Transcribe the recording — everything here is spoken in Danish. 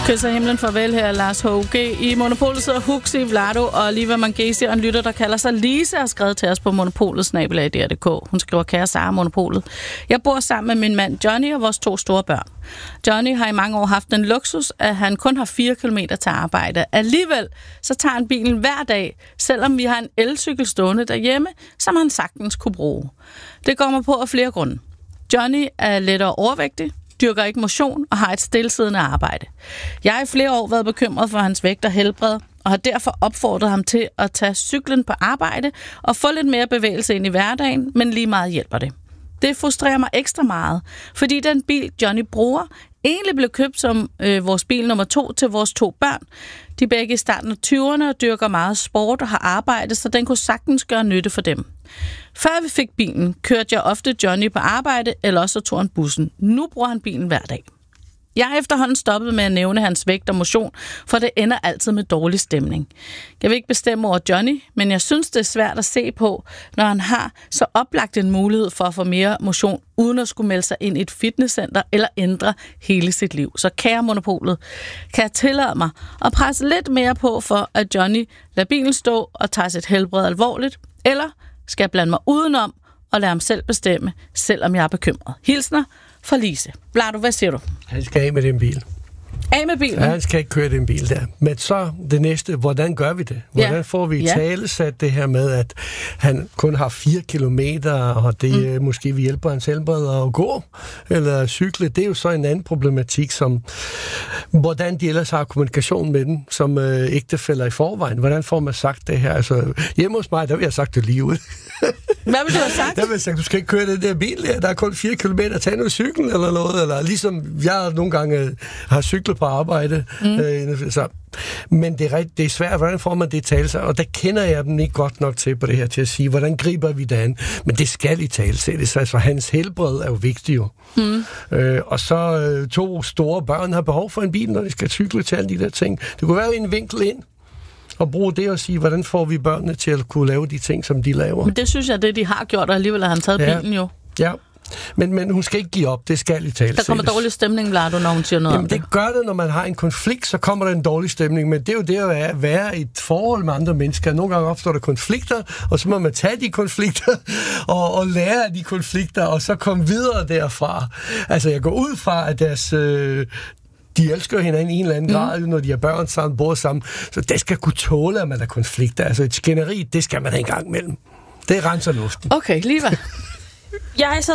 Kysser himlen farvel her, Lars H.G. I Monopolet sidder Huxi, Vlado og Liva Mangesi og en lytter, der kalder sig Lise, har skrevet til os på monopolet@dr.dk. Hun skriver, kære Sara Monopolet. Jeg bor sammen med min mand Johnny og vores 2 store børn. Johnny har i mange år haft den luksus, at han kun har 4 kilometer til arbejde. Alligevel så tager han bilen hver dag, selvom vi har en elcykel stående derhjemme, som han sagtens kunne bruge. Det går mig på af flere grunde. Johnny er lettere overvægtig, dyrker ikke motion og har et stillesiddende arbejde. Jeg har i flere år været bekymret for hans vægt og helbred, og har derfor opfordret ham til at tage cyklen på arbejde og få lidt mere bevægelse ind i hverdagen, men lige meget hjælper det. Det frustrerer mig ekstra meget, fordi den bil, Johnny bruger, egentlig blev købt som vores bil nummer 2 til vores 2 børn. De er begge i starten af 20'erne og dyrker meget sport og har arbejde, så den kunne sagtens gøre nytte for dem. Før vi fik bilen, kørte jeg ofte Johnny på arbejde, eller også tog han bussen. Nu bruger han bilen hver dag. Jeg har efterhånden stoppet med at nævne hans vægt og motion, for det ender altid med dårlig stemning. Jeg vil ikke bestemme over Johnny, men jeg synes, det er svært at se på, når han har så oplagt en mulighed for at få mere motion, uden at skulle melde sig ind i et fitnesscenter eller ændre hele sit liv. Så kære Monopolet, kan jeg tillade mig at presse lidt mere på for, at Johnny lader bilen stå og tager sit helbred alvorligt, eller skal jeg blande mig udenom og lade ham selv bestemme, selvom jeg er bekymret. Hilsner fra Lise. Vlado, hvad siger du? Han skal af med den bil. Af med bilen? Ja, han skal ikke køre den bil der. Men så det næste, hvordan gør vi det? Hvordan får vi talesat det her med, at han kun har 4 kilometer, og det måske vi hjælper hans helbred at gå, eller cykle? Det er jo så en anden problematik, som hvordan de ellers har kommunikation med den, som ægtefæller i forvejen. Hvordan får man sagt det her? Altså, hjemme hos mig, der vil jeg sagt det lige ud. Hvad vil du have sagt? Der vil jeg sagt, du skal ikke køre den der bil der. Der er kun 4 kilometer. Tag nu cyklen eller noget. Eller ligesom jeg nogle gange har cyklet på arbejde. Men det er svært. Hvordan får man det tale sig? Og der kender jeg dem ikke godt nok til på det her, til at sige, hvordan griber vi det an? Men det skal i tale sættes. Altså, hans helbred er jo vigtigt jo. Og så 2 store børn har behov for en bil, når de skal cykle til alle de der ting. Det kunne være en vinkel ind. Og bruge det og sige, hvordan får vi børnene til at kunne lave de ting, som de laver. Men det synes jeg, det de har gjort, og alligevel har han taget bilen jo. Ja, men hun skal ikke give op, det skal i tale. Der kommer dårlig stemning, Vlado, når hun siger noget om det. Det gør det, når man har en konflikt, så kommer der en dårlig stemning, men det er jo det at være i et forhold med andre mennesker. Nogle gange opstår der konflikter, og så må man tage de konflikter, og lære af de konflikter, og så komme videre derfra. Altså, jeg går ud fra, at deres... de elsker hinanden i en eller anden grad, når de har børn sammen, bor sammen. Så det skal kunne tåle, at man har konflikter. Altså et skænderi, det skal man have en gang imellem. Det renser luften. Okay, Liva. Jeg